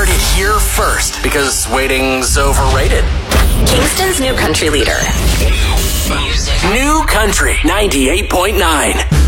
heard it here first, because waiting's overrated. Kingston's new country leader. New Country 98.9.